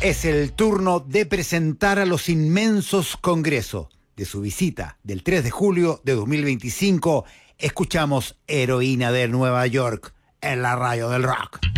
Es el turno de presentar a los inmensos congresos. De su visita del 3 de julio de 2025, escuchamos Heroína de Nueva York en la radio del rock.